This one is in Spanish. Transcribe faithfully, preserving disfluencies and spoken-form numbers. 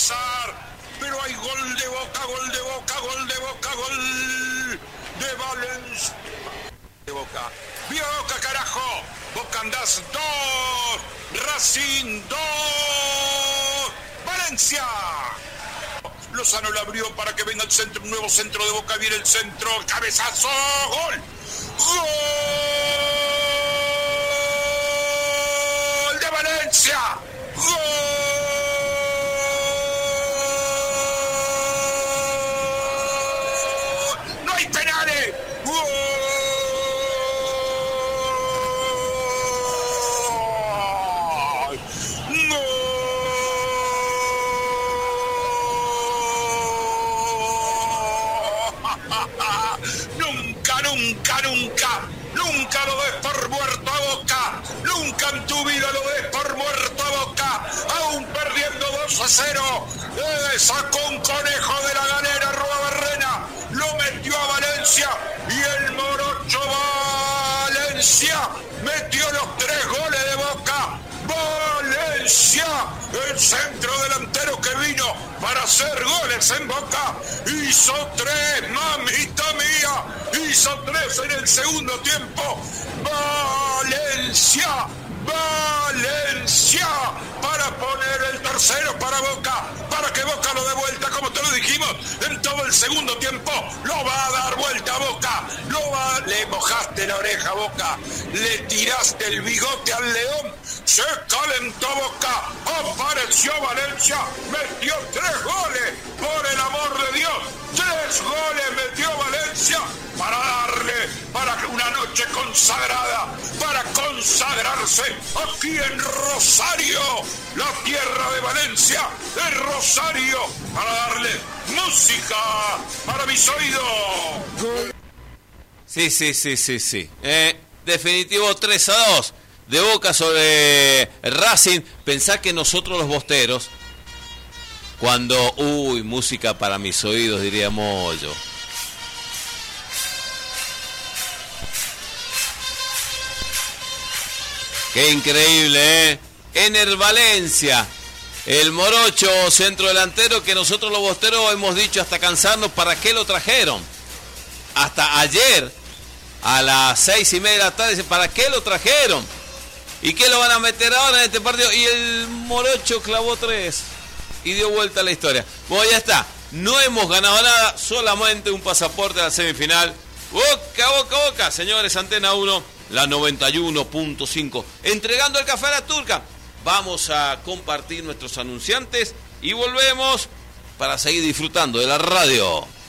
finalizar, pero hay gol de Boca, gol de Boca, gol de Boca, gol de Valencia. De Boca. ¡Viva Boca, carajo! Boca andás dos, Racing dos, Valencia. Lozano la abrió para que venga el centro, un nuevo centro de Boca, viene el centro, cabezazo, gol. ¡Gol de Valencia! ¡Gol! ¡No hay penales! ¡Gol! Nunca, nunca, nunca, nunca lo des por muerto a Boca, nunca en tu vida lo des por muerto a Boca, aún perdiendo dos a cero, eh, sacó un conejo de la galera, Arruabarrena, lo metió a Valencia y el morocho Valencia metió los tres goles de Boca. Valencia, el centro delantero que vino para hacer goles en Boca, hizo tres, mamita mía, hizo tres en el segundo tiempo. Valencia, Valencia, para poner el tercero para Boca, para que Boca lo dé vuelta, como te lo dijimos, en todo el segundo tiempo, lo va a dar vuelta a Boca, lo va, le mojaste la oreja a Boca, le tiraste el bigote al león, se calentó Boca, apareció Valencia, metió tres goles, por el amor de Dios, tres goles metió Valencia, para darle, para una noche consagrada, para consagrarse aquí en Rosario, la tierra de Valencia, de Rosario, para darle música para mis oídos. Sí, sí, sí, sí, sí. Eh, definitivo tres a dos de Boca sobre Racing. Pensá que nosotros los bosteros, cuando, uy, música para mis oídos, diría Moyo. Qué increíble, ¿eh? Ener Valencia, el morocho centro delantero que nosotros los bosteros hemos dicho hasta cansarnos, ¿para qué lo trajeron? Hasta ayer, a las seis y media de la tarde, ¿para qué lo trajeron? ¿Y qué lo van a meter ahora en este partido? Y el morocho clavó tres y dio vuelta a la historia. Bueno, ya está, no hemos ganado nada, solamente un pasaporte a la semifinal. Boca, Boca, Boca, señores, Antena uno. La noventa y uno punto cinco. Entregando el café a la turca. Vamos a compartir nuestros anunciantes y volvemos para seguir disfrutando de la radio.